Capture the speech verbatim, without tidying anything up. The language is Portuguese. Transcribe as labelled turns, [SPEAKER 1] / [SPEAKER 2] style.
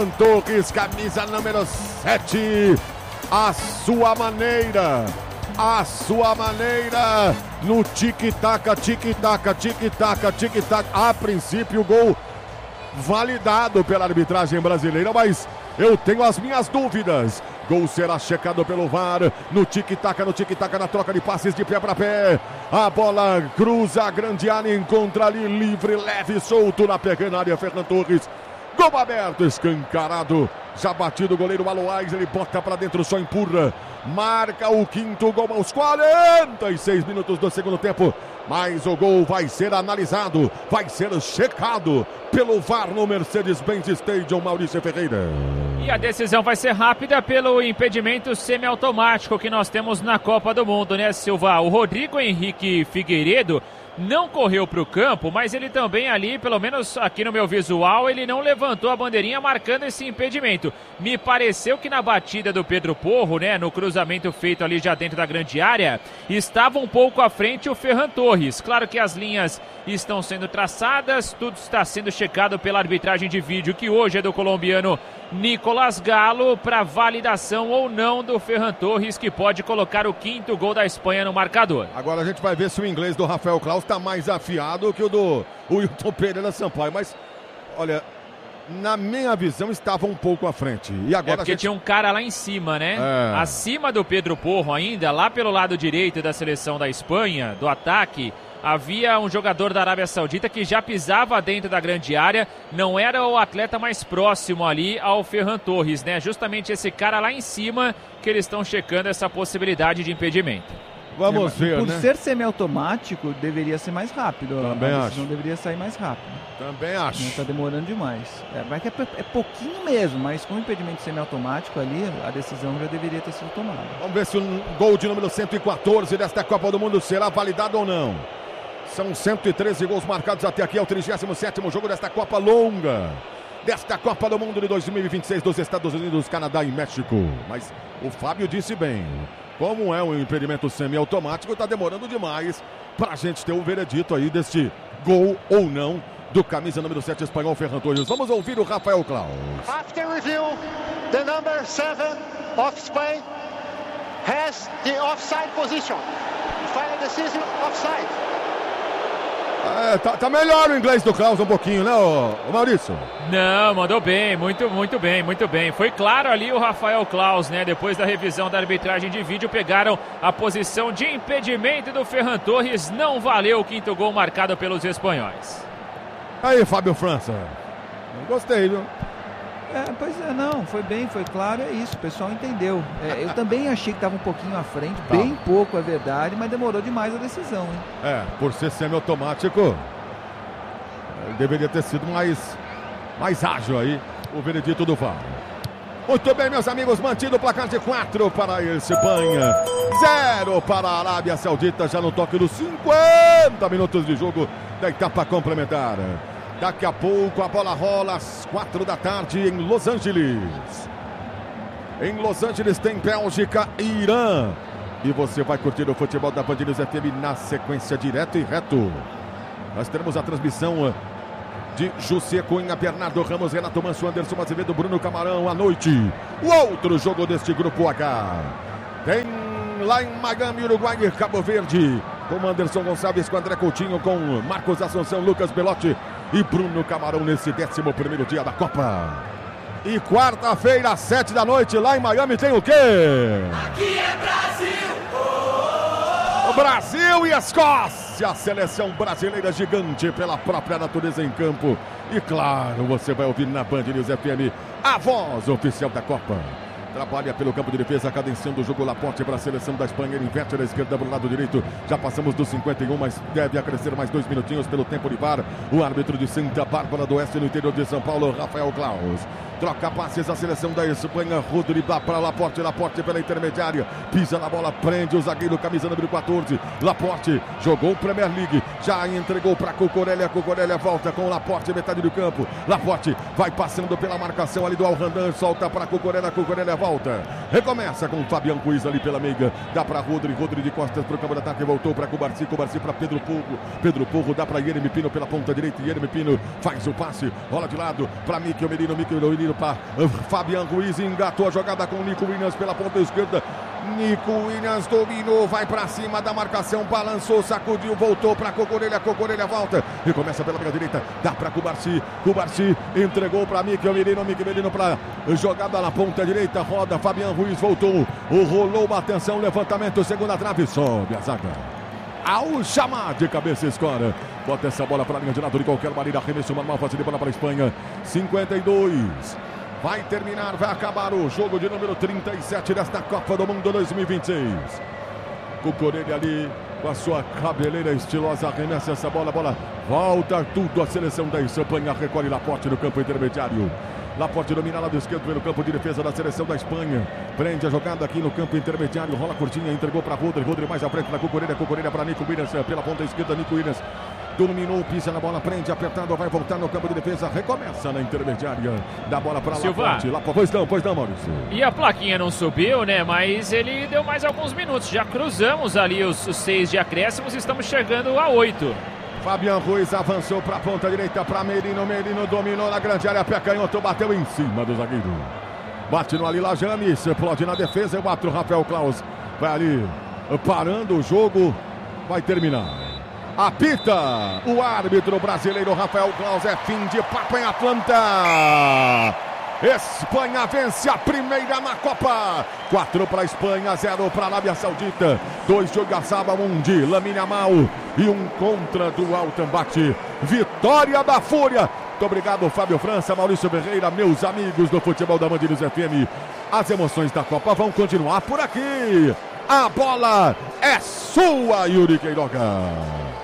[SPEAKER 1] Ferran Torres, camisa número sete. A sua maneira, a sua maneira, no tic-tac, tic-tac, tic-tac, tic-tac. A princípio, gol validado pela arbitragem brasileira, mas eu tenho as minhas dúvidas. Gol será checado pelo V A R. No tic-tac, no tic-tac, na troca de passes de pé para pé. A bola cruza a grande área, encontra ali livre, leve, solto na pequena área. Ferran Torres, gol aberto, escancarado. Já batido o goleiro Aloais, ele bota para dentro, só empurra. Marca o quinto gol aos quarenta e seis minutos do segundo tempo. Mas o gol vai ser analisado, vai ser checado pelo V A R no Mercedes-Benz Stadium, Maurício Ferreira.
[SPEAKER 2] E a decisão vai ser rápida pelo impedimento semiautomático que nós temos na Copa do Mundo, né, Silva? O Rodrigo Henrique Figueiredo não correu para o campo, mas ele também ali, pelo menos aqui no meu visual, ele não levantou a bandeirinha marcando esse impedimento. Me pareceu que na batida do Pedro Porro, né, no cruzamento feito ali já dentro da grande área, estava um pouco à frente o Ferran Torres. Claro que as linhas estão sendo traçadas, tudo está sendo checado pela arbitragem de vídeo, que hoje é do colombiano Nicolás Galo, para validação ou não do Ferran Torres, que pode colocar o quinto gol da Espanha no marcador.
[SPEAKER 1] Agora a gente vai ver se o inglês do Rafael Claus está mais afiado que o do Wilton Pereira Sampaio, mas olha, na minha visão estava um pouco à frente. E agora
[SPEAKER 2] é porque
[SPEAKER 1] a gente...
[SPEAKER 2] tinha um cara lá em cima, né?
[SPEAKER 1] É.
[SPEAKER 2] Acima do Pedro Porro ainda, lá pelo lado direito da seleção da Espanha, do ataque, havia um jogador da Arábia Saudita que já pisava dentro da grande área, não era o atleta mais próximo ali ao Ferran Torres, né? Justamente esse cara lá em cima que eles estão checando essa possibilidade de impedimento.
[SPEAKER 1] Vamos
[SPEAKER 3] é,
[SPEAKER 1] ver,
[SPEAKER 3] por
[SPEAKER 1] né?
[SPEAKER 3] Por ser semiautomático, deveria ser mais rápido.
[SPEAKER 1] Também
[SPEAKER 3] a
[SPEAKER 1] acho.
[SPEAKER 3] decisão deveria sair mais rápido.
[SPEAKER 1] Também acho.
[SPEAKER 3] Não está demorando demais. É, mas é, é pouquinho mesmo, mas com o impedimento semiautomático ali, a decisão já deveria ter sido tomada.
[SPEAKER 1] Vamos ver se o gol de número cento e quatorze desta Copa do Mundo será validado ou não. São cento e treze gols marcados até aqui, é o trigésimo sétimo jogo desta Copa longa. Desta Copa do Mundo de dois mil e vinte e seis dos Estados Unidos, Canadá e México. Mas o Fábio disse bem, como é um impedimento semiautomático, está demorando demais para a gente ter o veredito aí deste gol ou não do camisa número sete espanhol Ferran Torres. Vamos ouvir o Rafael Claus.
[SPEAKER 4] After review, the number seven of Spain has the offside position. Final decision, offside.
[SPEAKER 1] É, tá, tá melhor o inglês do Klaus um pouquinho, né, ô, ô Maurício?
[SPEAKER 2] Não, mandou bem, muito, muito bem, muito bem. Foi claro ali o Rafael Claus, né? Depois da revisão da arbitragem de vídeo, pegaram a posição de impedimento do Ferran Torres. Não valeu o quinto gol marcado pelos espanhóis.
[SPEAKER 1] Aí, Fábio França. Gostei, viu?
[SPEAKER 3] É, pois é, não, foi bem, foi claro, é isso, o pessoal entendeu. É, eu também achei que estava um pouquinho à frente, tá. Bem pouco é verdade, mas demorou demais a decisão, hein?
[SPEAKER 1] É, por ser semiautomático, deveria ter sido mais, mais ágil aí o veredito do V A R. Muito bem, meus amigos, mantido o placar de quatro para a Espanha, zero para a Arábia Saudita, já no toque dos cinquenta minutos de jogo da etapa complementar. Daqui a pouco a bola rola às quatro da tarde em Los Angeles. Em Los Angeles tem Bélgica e Irã. E você vai curtir o futebol da Band News F M na sequência direto e reto. Nós teremos a transmissão de José Cunha, Bernardo Ramos, Renato Manso, Anderson Azevedo, Bruno Camarão à noite. O outro jogo deste grupo H. Tem lá em Miami, Uruguai e Cabo Verde, com Anderson Gonçalves, com André Coutinho, com Marcos Assunção, Lucas Belotti e Bruno Camarão nesse décimo primeiro dia da Copa. E quarta-feira, às sete da noite, lá em Miami, tem o quê?
[SPEAKER 5] Aqui é Brasil! Oh!
[SPEAKER 1] O Brasil e Escócia, a seleção brasileira gigante pela própria natureza em campo. E claro, você vai ouvir na Band News F M a voz oficial da Copa. Trabalha pelo campo de defesa, cadenciando o jogo Laporte para a seleção da Espanha. Ele inverte na esquerda para o lado direito. Já passamos dos cinquenta e um, mas deve acrescer mais dois minutinhos pelo tempo de V A R. O árbitro de Santa Bárbara do Oeste, no interior de São Paulo, Rafael Claus. Troca passes a seleção da Espanha. Rodrigo para Laporte, Laporte pela intermediária. Pisa na bola, prende o zagueiro, camisa número quatorze. Laporte jogou Premier League. Já entregou para Cucurella. Cucurella volta com o Laporte, metade do campo. Laporte vai passando pela marcação ali do Alrandan. Solta para Cucurella. Cucurella volta. Recomeça com o Fabian Puiz ali pela meiga. Dá para Rodrigo. Rodrigo de costas para o campo de ataque. Voltou para Cubarci. Cubarci para Pedro Porro. Pedro Porro dá para Yeremi Pino pela ponta direita. Yeremi Pino faz o passe. Rola de lado para Miquel Merino. Miquel Merino para Fabian Ruiz, engatou a jogada com o Nico Williams pela ponta esquerda. Nico Williams dominou, vai para cima da marcação, balançou, sacudiu, voltou para Cucurella, Cucurella volta e começa pela meia direita, dá para Cubarsi, Cubarsi entregou para Mikel Merino, Mikel Merino para jogada na ponta direita, roda, Fabian Ruiz voltou, rolou uma atenção, levantamento, segunda trave, sobe a zaga. Ao chamar de cabeça, escora, bota essa bola para a linha de lado de qualquer maneira, arremesso manual, faz de bola para a Espanha, cinquenta e dois. Vai terminar, vai acabar o jogo de número trinta e sete desta Copa do Mundo dois mil e vinte e seis. Cucurella ali com a sua cabeleira estilosa, arremessa essa bola, bola volta tudo, a seleção da Espanha recolhe Laporte no campo intermediário. Laporte domina lado esquerdo pelo campo de defesa da seleção da Espanha. Prende a jogada aqui no campo intermediário, rola curtinha, entregou para Rodri, Rodri mais à frente para Cucurella, Cucurella para Nico Williams, pela ponta esquerda, Nico Williams dominou, pisa na bola, prende, apertado, vai voltar no campo de defesa, recomeça na intermediária, dá bola para Laporte. Laporte. Pois não, pois não, Maurício.
[SPEAKER 2] E a plaquinha não subiu, né, mas ele deu mais alguns minutos, já cruzamos ali os, os seis de acréscimos, estamos chegando a oito.
[SPEAKER 1] Fabian Ruiz avançou para a ponta direita, para Merino, Merino dominou na grande área, pé canhoto, bateu em cima do zagueiro. Bate no Alila James, explode na defesa, o outro Rafael Claus vai ali parando o jogo, vai terminar. Apita o árbitro brasileiro Rafael Claus, é fim de papo em Atlanta. Espanha vence a primeira na Copa. quatro para a Espanha, zero para a Arábia Saudita. dois de Ogaçaba, um de Lamine Yamal e um contra do Altambate. Vitória da Fúria. Muito obrigado, Fábio França, Maurício Ferreira, meus amigos do futebol da Band News F M. As emoções da Copa vão continuar por aqui. A bola é sua, Yuri Queiroga.